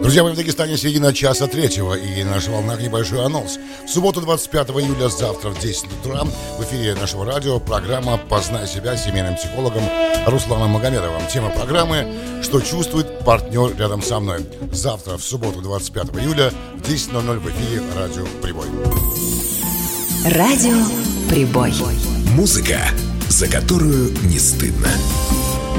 Друзья, мы в Дагестане середина часа третьего, и на наших волнах небольшой анонс. В субботу 25 июля, завтра в 10 утра, в эфире нашего радио программа «Познай себя» с семейным психологом Русланом Магомедовым. Тема программы «Что чувствует партнер рядом со мной». Завтра, в субботу 25 июля, в 10:00 в эфире радио «Прибой». Радио «Прибой». Музыка, за которую не стыдно.